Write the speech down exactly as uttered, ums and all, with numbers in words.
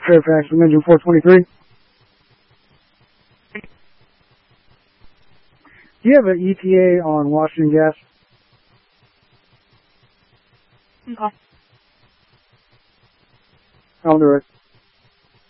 Fairfax from engine four twenty-three. Do you have an E T A on Washington Gas? Okay. I'll do it.